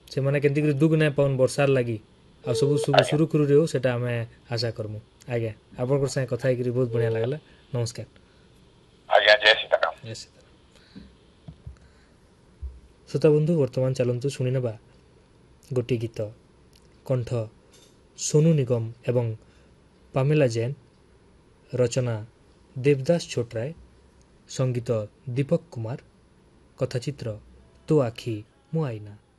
से मैंने केंती दुख नहीं पाउन बर्षार लगी आ सब सुरुखुरु हो सेटा आम आशा करमु आज्ञा आपन संगे कथा होकर बहुत बढ़िया लगला नमस्कार आज्ञा जय सीताराम जय सीताराम श्रोता बंधु वर्तमान चलतु शुणी ना गोटे गीत कंठ सोनू निगम एवं पामेला जैन रचना देवदास छोटराय संगीत दीपक कुमार कथाचित्र तो आखि मो आईना।